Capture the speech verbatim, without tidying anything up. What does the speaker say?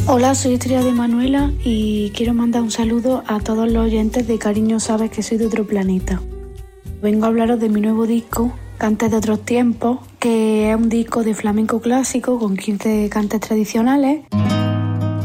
Hola, soy Estrella de Manuela y quiero mandar un saludo a todos los oyentes de Cariño Sabes que soy de otro planeta. Vengo a hablaros de mi nuevo disco, Cantes de otros tiempos, que es un disco de flamenco clásico con quince cantes tradicionales.